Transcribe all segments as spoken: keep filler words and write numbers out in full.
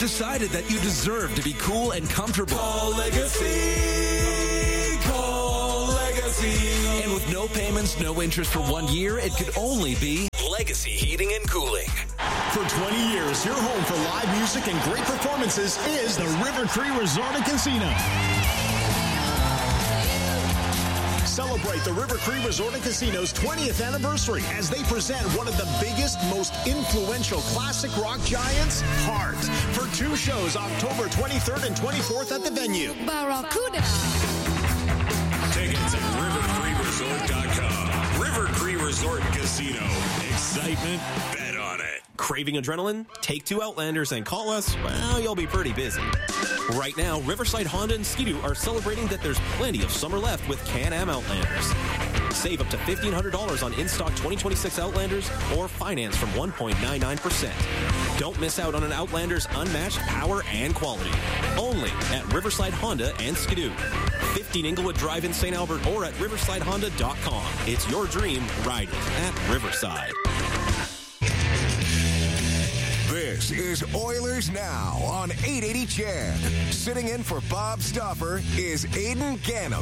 decided that you deserve to be cool and comfortable. Call Legacy. Call Legacy. And with no payments, no interest for one year, it could only be Legacy Heating and Cooling. For twenty years, your home for live music and great performances is the River Cree Resort and Casino. Celebrate the River Cree Resort and Casino's twentieth anniversary as they present one of the biggest, most influential classic rock giants, Heart, for two shows October twenty-third and twenty-fourth at the venue. Barracuda. Tickets at river cree resort dot com. River Cree Resort and Casino. Excitement, bet on it. Craving adrenaline? Take two Outlanders and call us. Well, you'll be pretty busy. Right now, Riverside Honda and Ski-Doo are celebrating that there's plenty of summer left with Can-Am Outlanders. Save up to fifteen hundred dollars on in-stock twenty twenty-six Outlanders or finance from one point nine nine percent. Don't miss out on an Outlander's unmatched power and quality. Only at Riverside Honda and Ski-Doo. fifteen Inglewood Drive in Saint Albert or at riverside honda dot com. It's your dream. Ride it at Riverside. This is Oilers Now on eight eighty C H E D. Sitting in for Bob Stauffer is Aidan Gannam.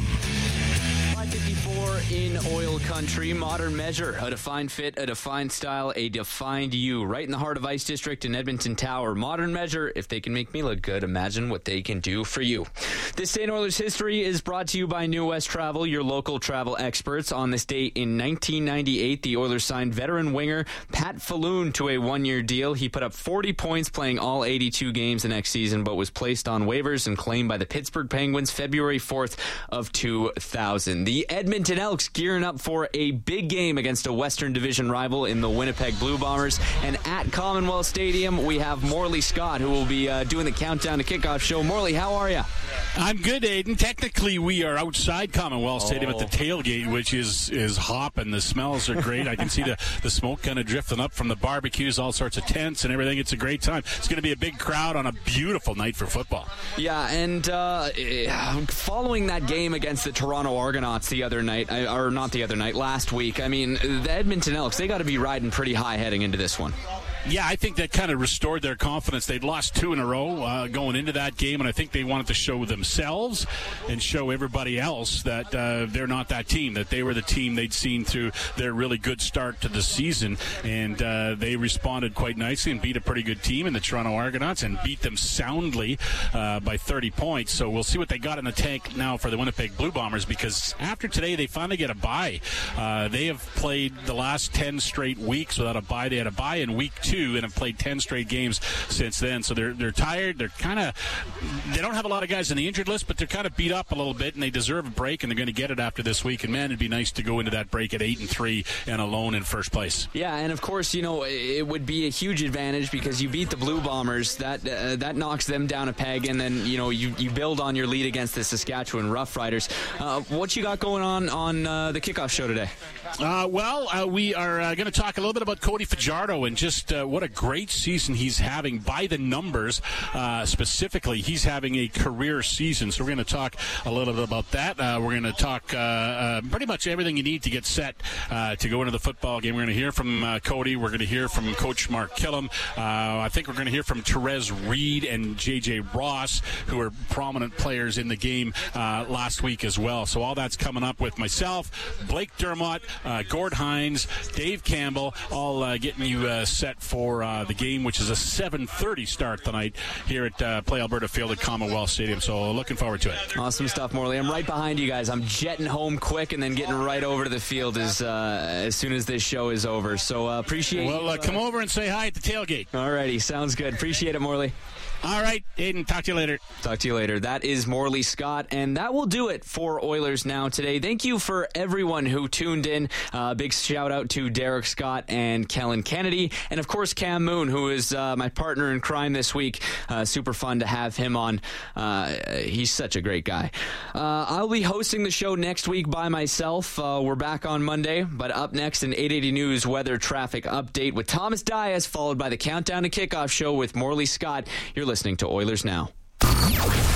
five fifty-four in oil country. Modern Measure. A defined fit, a defined style, a defined you. Right in the heart of Ice District in Edmonton Tower. Modern Measure. If they can make me look good, imagine what they can do for you. This day in Oilers history is brought to you by New West Travel, your local travel experts. On this date in nineteen ninety-eight, the Oilers signed veteran winger Pat Falloon to a one-year deal. He put up forty points playing all eighty-two games the next season, but was placed on waivers and claimed by the Pittsburgh Penguins February fourth of two thousand. The Edmonton Elks gearing up for a big game against a Western Division rival in the Winnipeg Blue Bombers. And at Commonwealth Stadium, we have Morley Scott, who will be uh, doing the Countdown to Kickoff show. Morley, how are you? I'm good, Aidan. Technically, we are outside Commonwealth Oh. Stadium at the tailgate, which is is hopping. The smells are great. I can see the, the smoke kind of drifting up from the barbecues, all sorts of tents and everything. It's a great time. It's going to be a big crowd on a beautiful night for football. Yeah, and uh, following that game against the Toronto Argonauts the other night, or not the other night, last week, I mean, the Edmonton Elks, they got to be riding pretty high heading into this one. Yeah, I think that kind of restored their confidence. They'd lost two in a row uh, going into that game, and I think they wanted to show themselves and show everybody else that uh, they're not that team, that they were the team they'd seen through their really good start to the season, and uh, they responded quite nicely and beat a pretty good team in the Toronto Argonauts and beat them soundly uh, by thirty points. So we'll see what they got in the tank now for the Winnipeg Blue Bombers, because after today they finally get a bye. Uh, they have played the last ten straight weeks without a bye. They had a bye in week two and have played ten straight games since then. So they're they're tired. They're kind of they don't have a lot of guys in the injured list, but they're kind of beat up a little bit, and they deserve a break, and they're going to get it after this week. And man, it'd be nice to go into that break at eight and three and alone in first place. Yeah, and of course, you know, it would be a huge advantage because you beat the Blue Bombers. That uh, that knocks them down a peg, and then you know you, you build on your lead against the Saskatchewan Roughriders. Uh, what you got going on on uh, the kickoff show today? Uh, well, uh, we are uh, going to talk a little bit about Cody Fajardo and just uh, what a great season he's having by the numbers. Uh, specifically, he's having a career season. So we're going to talk a little bit about that. Uh, we're going to talk uh, uh, pretty much everything you need to get set uh, to go into the football game. We're going to hear from uh, Cody. We're going to hear from Coach Mark Killam. Uh, I think we're going to hear from Therese Reed and J J Ross, who are prominent players in the game uh, last week as well. So all that's coming up with myself, Blake Dermott, uh, Gord Hines, Dave Campbell, all uh, getting you uh, set for uh, the game, which is a seven thirty start tonight here at uh, Play Alberta Field at Commonwealth Stadium. So looking forward to it. Awesome stuff, Morley. I'm right behind you guys. I'm jetting home quick and then getting right over to the field as uh, as soon as this show is over. So uh, appreciate Well, uh, come over and say hi at the tailgate. Alrighty, sounds good. Appreciate it, Morley. All right, Aidan, talk to you later. Talk to you later. That is Morley Scott, and that will do it for Oilers Now today. Thank you for everyone who tuned in. Uh, big shout out to Derek Scott and Kellen Kennedy, and of course Cam Moon, who is uh, my partner in crime this week. Uh, super fun to have him on. Uh, he's such a great guy. Uh, I'll be hosting the show next week by myself. Uh, we're back on Monday, but up next an eight eighty News weather traffic update with Thomas Dias, followed by the Countdown to Kickoff show with Morley Scott. You're listening to Oilers Now. Oilers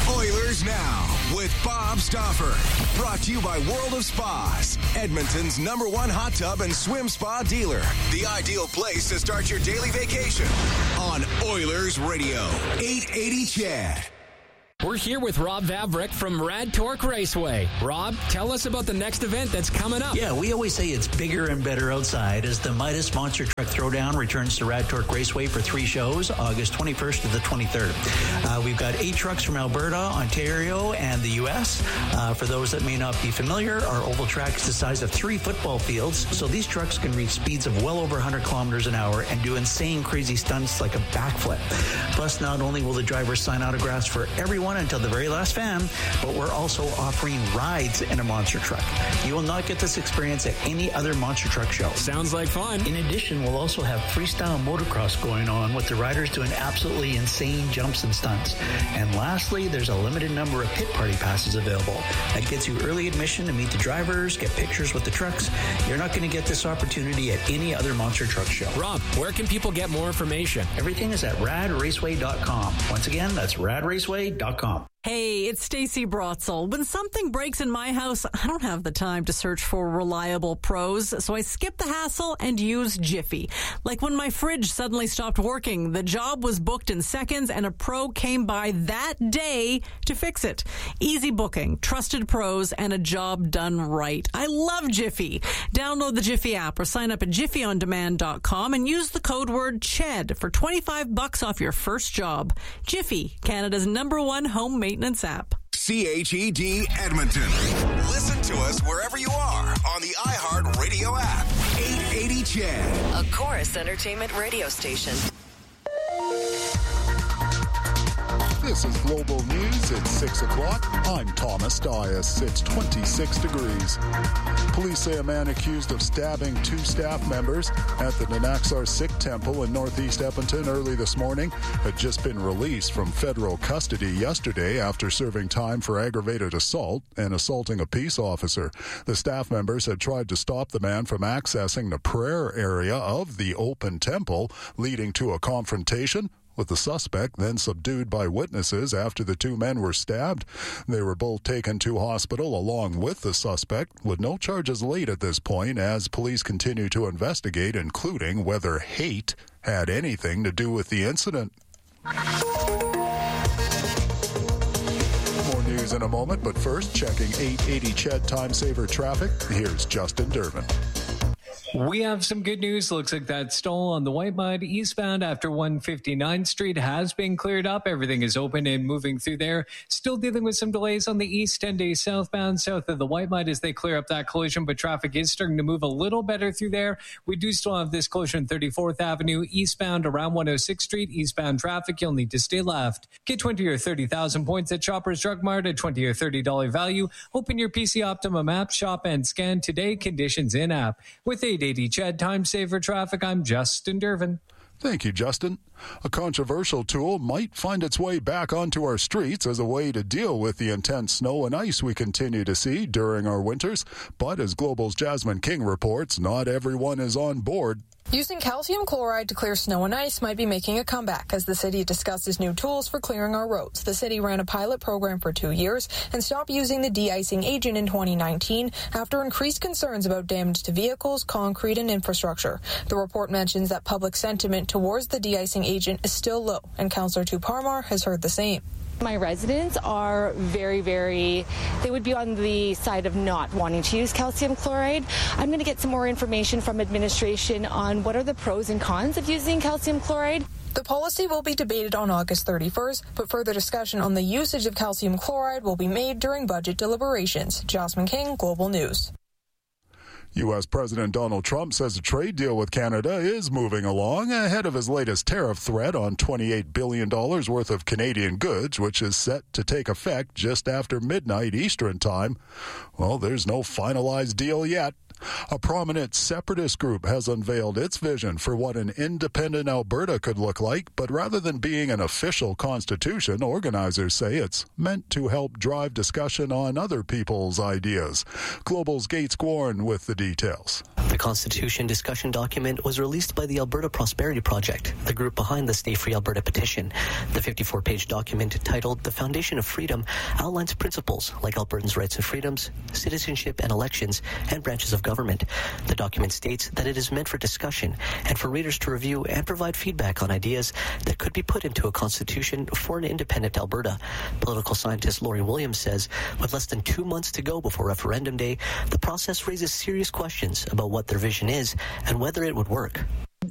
Oilers Now with Bob Stauffer. Brought to you by World of Spas, Edmonton's number one hot tub and swim spa dealer. The ideal place to start your daily vacation on Oilers Radio, eight eighty C H E D. We're here with Rob Vavrick from Rad Torque Raceway. Rob, tell us about the next event that's coming up. Yeah, we always say it's bigger and better outside as the Midas Monster Truck Throwdown returns to Rad Torque Raceway for three shows, August twenty-first to the twenty-third. Uh, we've got eight trucks from Alberta, Ontario, and the U S. Uh, for those that may not be familiar, our oval track is the size of three football fields, so these trucks can reach speeds of well over one hundred kilometers an hour and do insane, crazy stunts like a backflip. Plus, not only will the drivers sign autographs for everyone until the very last fan, but we're also offering rides in a monster truck. You will not get this experience at any other monster truck show. Sounds like fun. In addition, we'll also have freestyle motocross going on with the riders doing absolutely insane jumps and stunts. And lastly, there's a limited number of pit party passes available. That gets you early admission to meet the drivers, get pictures with the trucks. You're not going to get this opportunity at any other monster truck show. Rob, where can people get more information? Everything is at rad raceway dot com. Once again, that's rad raceway dot com. Hey, it's Stacey Brotzel. When something breaks in my house, I don't have the time to search for reliable pros, so I skip the hassle and use Jiffy. Like when my fridge suddenly stopped working, the job was booked in seconds and a pro came by that day to fix it. Easy booking, trusted pros, and a job done right. I love Jiffy. Download the Jiffy app or sign up at jiffy on demand dot com and use the code word C H E D for twenty-five bucks off your first job. Jiffy, Canada's number one home maintenance app. C H E D Edmonton. Listen to us wherever you are on the iHeart Radio app. eight eighty C H E D. A Chorus Entertainment radio station. This is Global News at six o'clock. I'm Thomas Dias. It's twenty-six degrees. Police say a man accused of stabbing two staff members at the Nanaxar Sikh Temple in northeast Edmonton early this morning had just been released from federal custody yesterday after serving time for aggravated assault and assaulting a peace officer. The staff members had tried to stop the man from accessing the prayer area of the open temple, leading to a confrontation with the suspect, then subdued by witnesses after the two men were stabbed. They were both taken to hospital along with the suspect, with no charges laid at this point as police continue to investigate, including whether hate had anything to do with the incident. More news in a moment, but first, checking eight eighty C H E D Time Saver traffic. Here's Justin Durbin. We have some good news. Looks like that stall on the White Mud eastbound after one fifty-ninth Street has been cleared up. Everything is open and moving through there. Still dealing with some delays on the east ten days southbound south of the White Mud as they clear up that collision, but traffic is starting to move a little better through there. We do still have this closure on thirty-fourth Avenue eastbound around one oh sixth Street. Eastbound traffic, you'll need to stay left. Get twenty or thirty thousand points at Shoppers Drug Mart at twenty or thirty dollars value. Open your P C Optimum app, shop and scan today. Conditions in app. With eight eighty C H E D Time Saver Traffic, I'm Justin Durbin. Thank you, Justin. A controversial tool might find its way back onto our streets as a way to deal with the intense snow and ice we continue to see during our winters. But as Global's Jasmine King reports, not everyone is on board. Using calcium chloride to clear snow and ice might be making a comeback as the city discusses new tools for clearing our roads. The city ran a pilot program for two years and stopped using the de-icing agent in twenty nineteen after increased concerns about damage to vehicles, concrete, and infrastructure. The report mentions that public sentiment towards the de-icing agent is still low, and Councillor Tu Parmar has heard the same. My residents are very, very, they would be on the side of not wanting to use calcium chloride. I'm going to get some more information from administration on what are the pros and cons of using calcium chloride. The policy will be debated on August thirty-first, but further discussion on the usage of calcium chloride will be made during budget deliberations. Jasmine King, Global News. U S. President Donald Trump says a trade deal with Canada is moving along ahead of his latest tariff threat on twenty-eight billion dollars worth of Canadian goods, which is set to take effect just after midnight Eastern time. Well, there's no finalized deal yet. A prominent separatist group has unveiled its vision for what an independent Alberta could look like, but rather than being an official constitution, organizers say it's meant to help drive discussion on other people's ideas. Global's Gates Gwarn with the details. The Constitution discussion document was released by the Alberta Prosperity Project, the group behind the Stay Free Alberta petition. The fifty-four page document, titled The Foundation of Freedom, outlines principles like Albertans' rights and freedoms, citizenship and elections, and branches of government. The document states that it is meant for discussion and for readers to review and provide feedback on ideas that could be put into a constitution for an independent Alberta. Political scientist Lori Williams says, with less than two months to go before referendum day, the process raises serious questions about what their vision is and whether it would work.